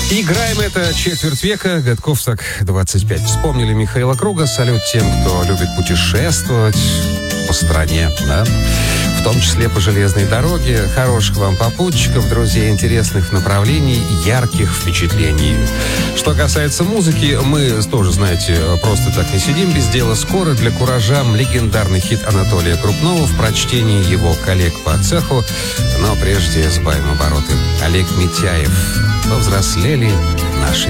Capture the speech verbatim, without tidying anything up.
Играем это четверть века, годков так двадцать пять. Вспомнили Михаила Круга. Салют тем, кто любит путешествовать по стране, да? В том числе по железной дороге. Хороших вам попутчиков, друзей, интересных направлений, ярких впечатлений. Что касается музыки, мы тоже, знаете, просто так не сидим без дела. Скоро для куража легендарный хит Анатолия Крупнова в прочтении его коллег по цеху. Но прежде сбавим обороты. Олег Митяев. Повзрослели наши